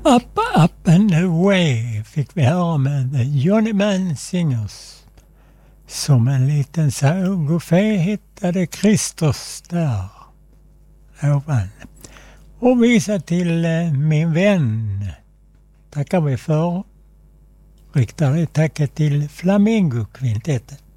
Up and away fick vi höra med The Johnnyman Singers. Som en liten sågofé hittade Kristus där ovan. Och visa till min vän. Tackar vi för. Riktar tacket till Flamingo-kvintetten.